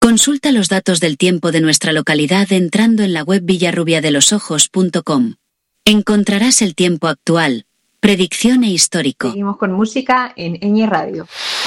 Consulta los datos del tiempo de nuestra localidad entrando en la web villarrubiadelosojos.com. Encontrarás el tiempo actual, predicción e histórico. Seguimos con música en Ñ Radio.